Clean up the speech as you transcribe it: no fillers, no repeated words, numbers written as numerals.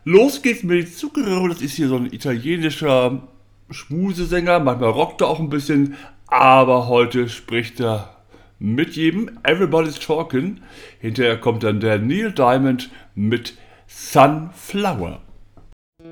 Los geht's mit Zucchero, das ist hier so ein italienischer Schmusesänger, manchmal rockt er auch ein bisschen, aber heute spricht er mit jedem, Everybody's Talking. Hinterher kommt dann der Neil Diamond mit Sunflower.